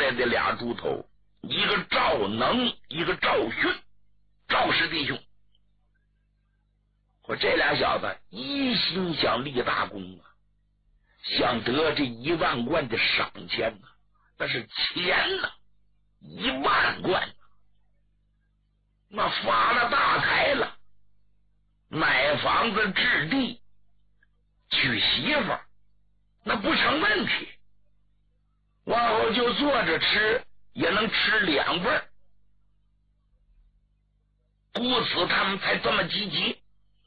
来的俩猪头，一个赵能，一个赵训，赵氏弟兄。我这俩小子一心想立大功啊，想得这1万贯的赏钱啊，那是钱呐，1万贯，那发了大财了，买房子置地娶媳妇儿那不成问题，往后就坐着吃也能吃2份，故此他们才这么积极。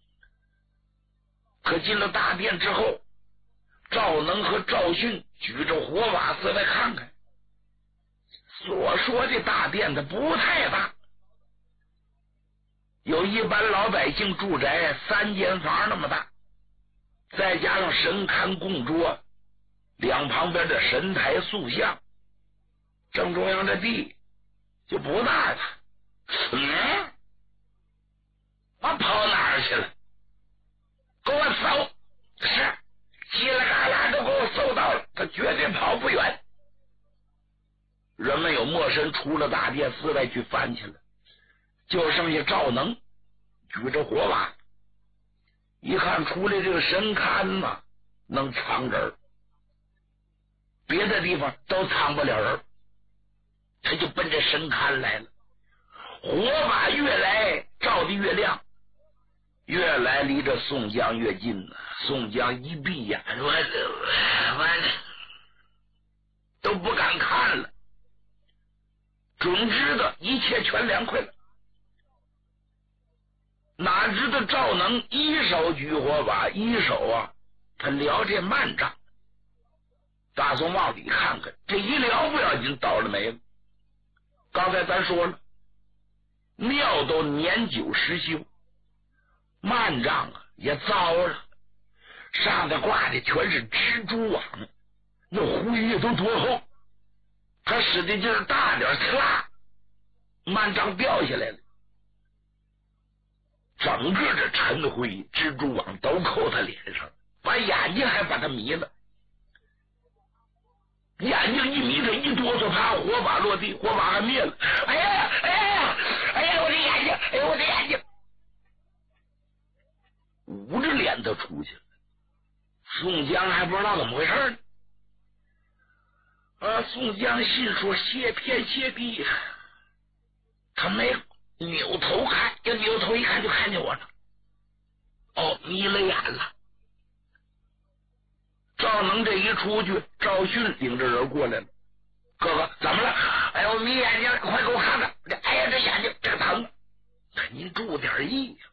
可进了大殿之后，赵能和赵训举着火把四来看看，所说的大殿它不太大，有一般老百姓住宅3间房那么大，再加上神龛供桌，两旁边的神台塑像，正中央这地就不大了。我跑哪儿去了？给我搜！是，叽里嘎啦都给我搜到了，他绝对跑不远。人们有陌生出了大殿，四外去翻去了，就剩下赵能举着火把，一看出来这个神龛嘛，能藏人，别的地方都藏不了人，他就奔着神龛来了。火把越来照得越亮，越来离着宋江越近了。宋江一闭眼，我都不敢看了，准知道一切全凉快了。哪知道赵能一手举火把，一手啊他撩这幔帐。大宋往里看看，这一撩不要紧，倒了霉了。刚才咱说了，庙都年久失修，幔帐啊也糟了，上头挂的全是蜘蛛网，那灰都多厚，他使的劲儿大点，呲，幔帐掉下来了，整个这尘灰蜘蛛网都扣他脸上，把眼睛还把他迷了，眼睛一迷，他一哆嗦，啪，火把落地，火把还灭了。哎呀哎呀哎呀，我的眼睛，哎呀我的眼睛，捂着脸都出去了。宋江还不知道怎么回事呢。宋江心说谢天谢地，他没扭头看，要扭头一看就看见我了。迷了眼了。赵能这一出去，赵训领着人过来了。哥哥怎么了？哎呦，迷眼睛，快给我看看！哎呀，这眼睛这个疼啊！您注点意呀。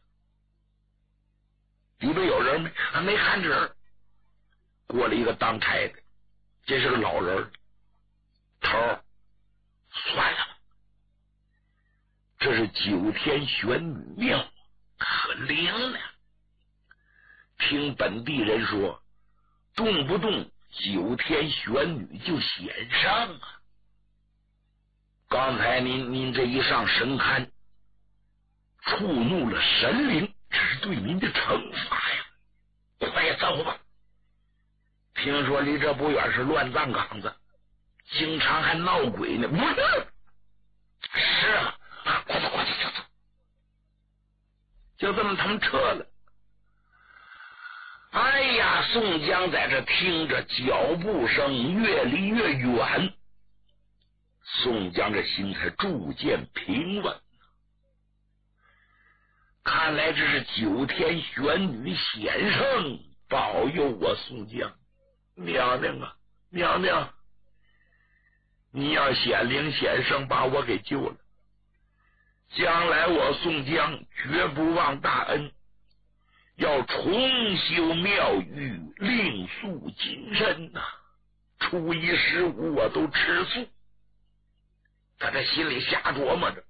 里边有人没？没看着人。过了一个当差的，这是个老人。头算了吧，这是9天玄女庙，可灵了。听本地人说，动不动9天玄女就显上啊。刚才您这一上神龛，触怒了神灵，这是对您的惩罚呀！快走吧。听说离这不远是乱葬岗子，经常还闹鬼呢。是啊，快走快走快走！就这么他们撤了。哎呀，宋江在这听着脚步声越离越远，宋江这心才逐渐平稳。看来这是9天玄女显圣，保佑我宋江。娘娘啊，娘娘，你要显灵显圣把我给救了，将来我宋江绝不忘大恩，要重修庙宇，另塑金身呐。初一15我都吃素。他这心里瞎琢磨着，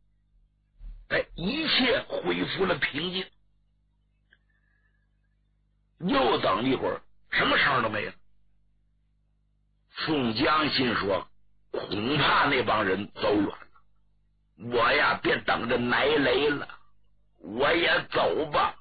一切恢复了平静。又等一会儿，什么声都没了。宋江心说，恐怕那帮人走远了，我呀便等着挨雷了，我也走吧。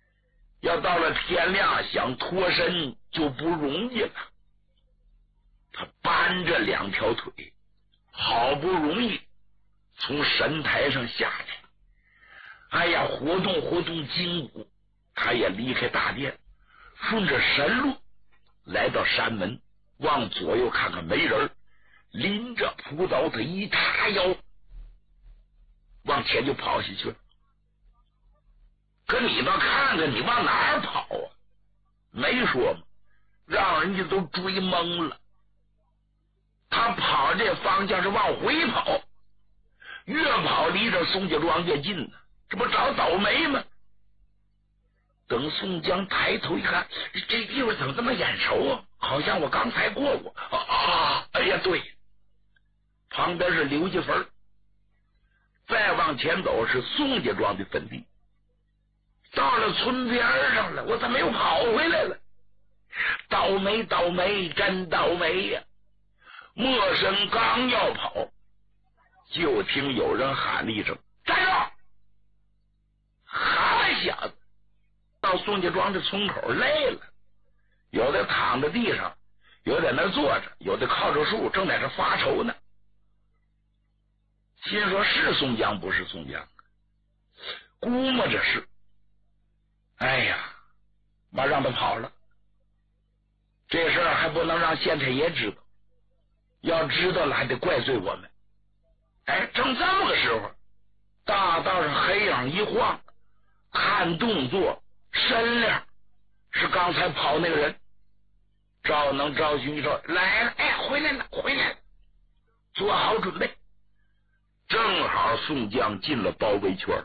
要到了天亮，想脱身就不容易了。 他搬着2条腿，好不容易从神台上下来。哎呀，活动活动筋骨，他也离开大殿，顺着山路来到山门，往左右看看没人，拎着朴刀，他一叉腰，往前就跑下去了。可你倒看看，你往哪儿跑啊？没说嘛，让人家都追懵了。他跑这方向是往回跑，越跑离这宋家庄越近呢，这不找倒霉吗？等宋江抬头一看，这地方怎么这么眼熟啊？好像我刚才过过哎呀，对，旁边是刘家坟，再往前走是宋家庄的坟地。到了村边上了，我怎么又跑回来了？倒霉倒霉，真倒霉呀！莫生刚要跑，就听有人喊了一声：“站住！”好小子，到宋家庄的村口累了，有的躺在地上，有的在那坐着，有的靠着树，正在这发愁呢。心说是宋江不是宋江，估摸着是。哎呀，妈让他跑了，这事儿还不能让县太爷知道，要知道了还得怪罪我们。哎，正这么个时候，大道上黑影一晃，看动作身量是刚才跑那个人。赵能赵勋说：“来了，哎，回来了，回来了，做好准备。”正好宋江进了包围圈，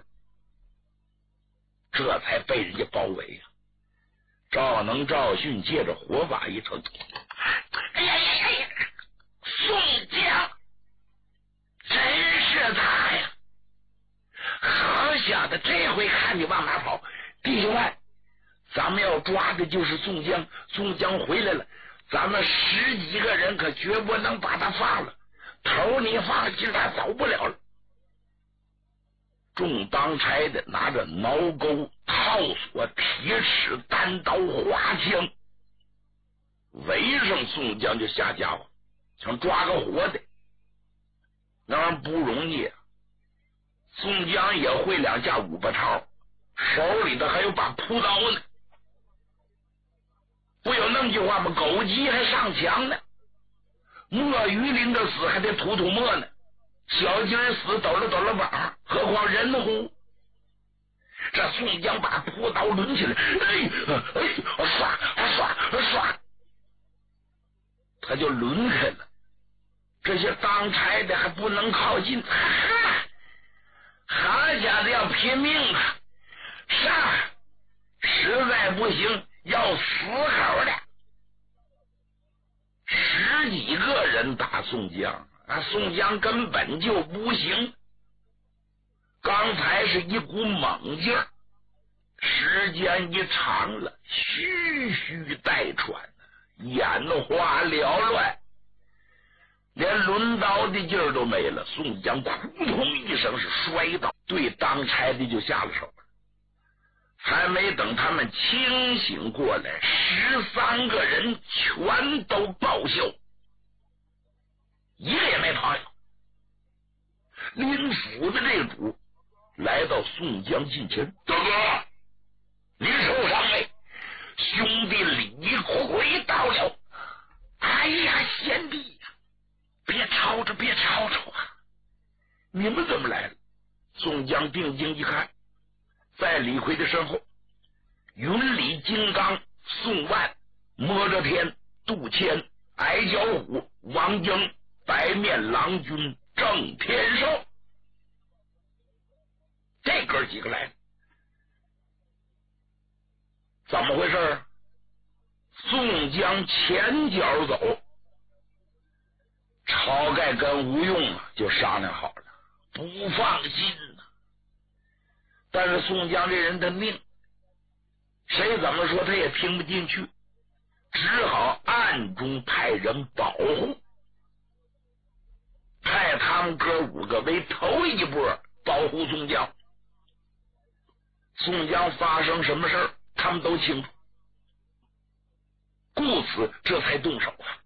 这才被人家包围呀。赵能赵勋借着火把一瞅，哎呀呀呀呀！宋江，真是他呀！好小子，这回看你往哪跑！弟兄们，咱们要抓的就是宋江，宋江回来了，咱们10几个人可绝不能把他放了。头你放心，他走不了了。众当差的拿着挠钩、套索、铁尺、单刀、花枪，围上宋江就下家伙，想抓个活的。那玩意儿不容易啊！宋江也会2下五八抄，手里头还有把朴刀呢。不有那么句话吗？狗急还上墙呢，墨鱼淋着死还得吐吐沫呢，小鸡儿死抖了抖了膀，何况人乎？这宋江把朴刀抡起来，唰，他就抡开了。这些当差的还不能靠近，好家伙，要拼命啊！上，实在不行要死口的。10几个人打宋江啊，宋江根本就不行。刚才是一股猛劲儿，时间一长了，吁吁带喘，眼花缭乱，连抡刀的劲儿都没了。宋江扑通一声是摔倒，对当差的就下了手了。还没等他们清醒过来，13个人全都报销，一个也没跑了。拎斧的这主来到宋江近前：“大哥，你受伤没？兄弟李逵到了。”哎呀，贤弟呀，别吵吵，别吵吵啊！你们怎么来了？宋江定睛一看，在李逵的身后，云里金刚、宋万、摸着天、杜迁、矮脚虎、王英、白面郎君郑天寿，这哥几个来了。怎么回事？宋江前脚走，晁盖跟吴用就商量好了，不放心呐。但是宋江这人的命，谁怎么说他也听不进去，只好暗中派人保护，派他们哥5个为头一波保护宋江。宋江发生什么事儿，他们都清楚，故此这才动手啊。